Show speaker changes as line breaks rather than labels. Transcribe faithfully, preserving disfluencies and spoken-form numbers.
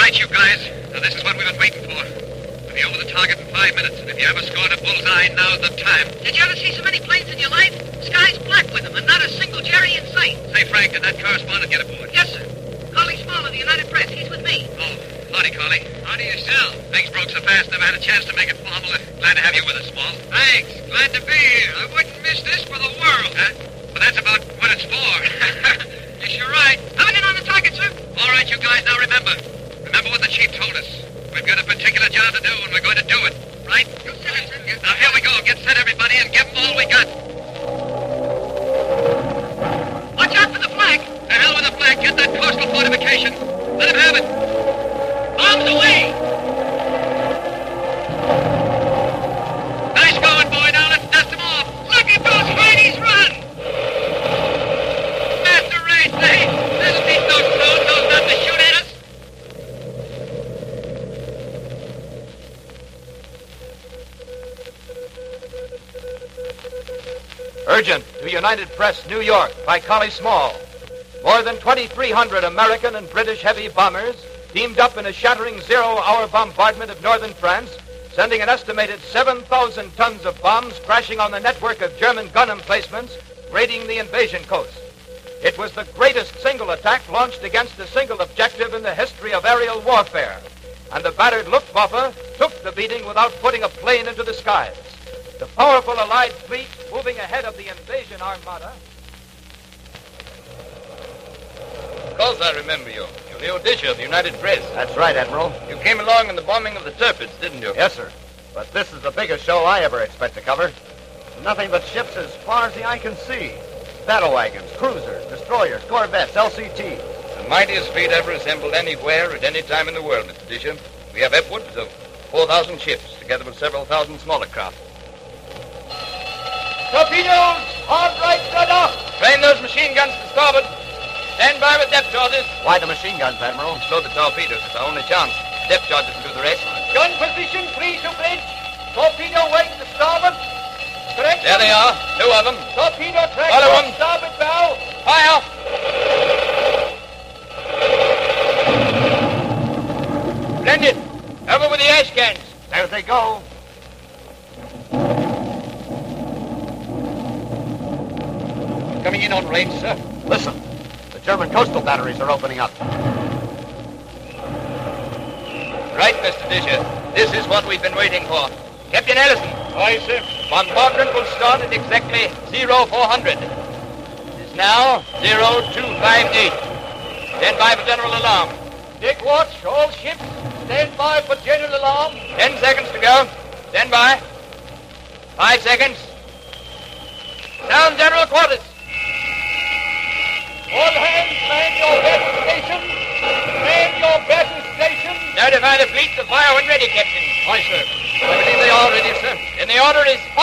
right, you guys. Now, this is what we've been waiting for. We'll be over the target in five minutes, and if you ever scored a bullseye, now's the time.
Did you ever see so many planes in your life? Sky's black with them, and not a single Jerry in sight.
Say, Frank, did that correspondent get aboard?
Yes, sir. Carly Small of the United Press. He's with me.
Oh, howdy, Carly. Howdy yourself. Things broke so fast, never had a chance to make it formal. Glad to have you with us, Small.
Thanks. Glad to be here. I wouldn't miss this for the world.
Huh? Well, that's about what it's for.
Yes, you're right.
Coming in on the target, sir.
All right, you guys, now remember. Remember what the chief told us. We've got a particular job to do, and we're going to do it. Right?
You said it, sir.
Now, here we go. Get set, everybody, and give them all we got.
Watch out for the flag.
To hell with the flag. Get that coastal fortification. Let him have it.
Bombs away.
Nice going, boy. Now let's dust them off.
Look at those Hardeys run.
Master race, say. This'll be so slow, knows not to shoot at us.
Urgent to United Press, New York, by Collie Small. More than twenty-three hundred American and British heavy bombers teamed up in a shattering zero-hour bombardment of northern France, sending an estimated seven thousand tons of bombs crashing on the network of German gun emplacements, raiding the invasion coast. It was the greatest single attack launched against a single objective in the history of aerial warfare, and the battered Luftwaffe took the beating without putting a plane into the skies. The powerful Allied fleet moving ahead of the invasion armada.
Of course I remember you. You're the Odisha of the United Press.
That's right, Admiral.
You came along in the bombing of the Tirpitz, didn't you?
Yes, sir. But this is the biggest show I ever expect to cover. Nothing but ships as far as the eye can see. Battle wagons, cruisers, destroyers, corvettes, L C Ts.
The mightiest fleet ever assembled anywhere at any time in the world, Mister Disher. We have upwards of four thousand ships, together with several thousand smaller craft.
Torpedoes! Hard right, rudder!
Train those machine guns to starboard. Stand by with depth charges.
Why the machine guns, Admiral?
So the torpedoes. It's our only chance. Depth charges will do the rest.
Gun position, three to bridge. Torpedo weight to starboard. Correct.
There they are. Two of them.
Torpedo track.
Follow them.
Starboard bow.
Fire! Splendid. Over with the ash cans.
There they go.
Coming in on range, sir.
Listen. The German coastal batteries are opening up.
Right, Mister Disher. This is what we've been waiting for. Captain Ellison.
Aye, sir.
Bombardment will start at exactly zero four hundred. It is now zero two five eight. Stand by for general alarm.
Dick watch, all ships. Stand by for general alarm.
Ten seconds to go. Stand by. Five seconds. Down general quarters.
All hands, man your battle stations. Man your battle stations.
Notify the fleet to fire when ready, Captain.
Aye, sir. I believe they are ready, sir.
Then the order is fire.